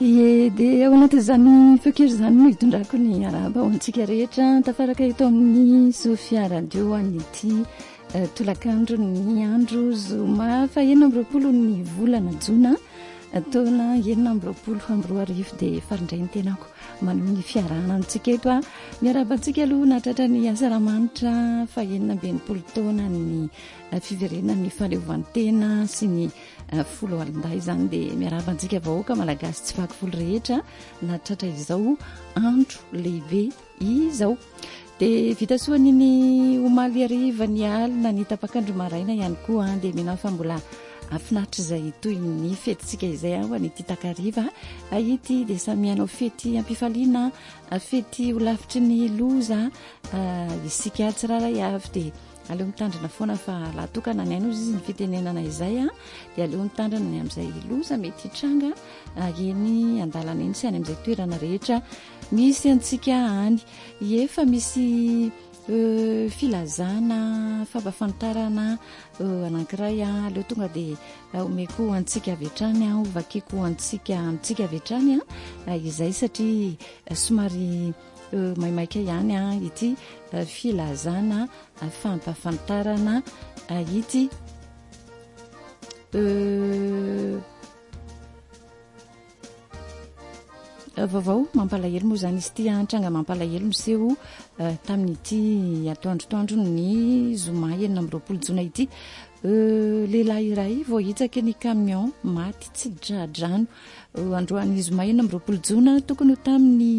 dia ao anatin'izany feokery zany no hitondrako ny araba ho antsika rehetra tafaraka eto amin'ny Sofia radio an'ity tolakandro ny andro zoma fa 20 ny volana jona taona 2024 dia farindray ny tenako manao ny fiarahana antsika eto miaraba antsika aloha natratra ny asaramanitra fa 20 taona ny fiverenana ny fahaleovantena sy ny folo alinday zany dia miaraba antsika vahoaka malagasy tsy vaky folo rehetra natratra izao andro lehibe izao dia vita soaniny omaly ariva ny alina ny tapakandro maraina ihany koa dia mina fa mbola afinaritra izay toy ny fetintsika izay ho anyty takariva ity dia samianao fety ampifaliana fety ho lavitry ny loza isika tsiraray avy dia aleo mitandrina foana fa lahatokana ny aino izy ny fitenenana izay dia aleo mitandrina ny amin'izay loza mety hitranga eny andalana eny sy any amin'izay toerana rehetra misy antsika any efa misy filazana fampafantarana anankiray aleo tonga dia omeko antsika avetrany ovakeko antsika avetrany izay satria somary maimaika ihany ity filazana fampafantarana ity vaovao mampalahelo moa zany izy ity antranga mampalahelo miseho tamin'ity atoandrotoandro ny zoma 20 jona ity lehilahy iray vao hitsaka ny camion maty tsy dradrano androany zoma 20 jona tokony ho tamin'ny